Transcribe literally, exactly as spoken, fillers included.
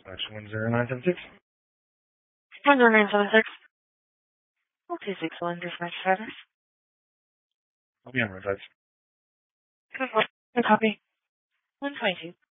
Dispatch one zero nine seven six. one zero nine seven six. two six one, dispatch status. I'll be on roadsides. Good copy. one twenty-two.